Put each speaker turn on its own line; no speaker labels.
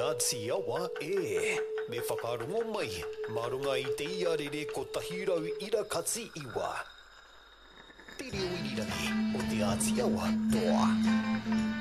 Atiawa me whakarongo mai, marunga I te iarere ko tahirau irakatsi iwa. Te reo irangi o te Atiawa toa.